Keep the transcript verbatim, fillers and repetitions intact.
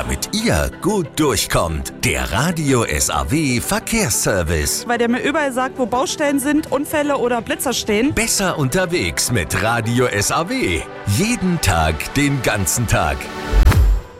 damit ihr gut durchkommt. Der Radio S A W Verkehrsservice. Weil der mir überall sagt, wo Baustellen sind, Unfälle oder Blitzer stehen. Besser unterwegs mit Radio S A W. Jeden Tag, den ganzen Tag.